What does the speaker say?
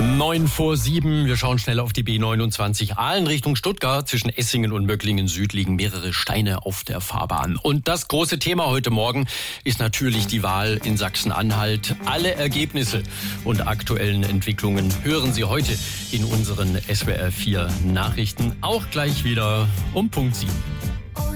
9:07, wir schauen schnell auf die B29 Aalen Richtung Stuttgart. Zwischen Essingen und Möcklingen Süd liegen mehrere Steine auf der Fahrbahn. Und das große Thema heute Morgen ist natürlich die Wahl in Sachsen-Anhalt. Alle Ergebnisse und aktuellen Entwicklungen hören Sie heute in unseren SWR 4 Nachrichten. Auch gleich wieder um Punkt 7.